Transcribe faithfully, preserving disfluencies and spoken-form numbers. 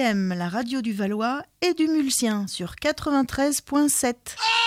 M, la radio du Valois et du Mulsien sur quatre-vingt-treize virgule sept.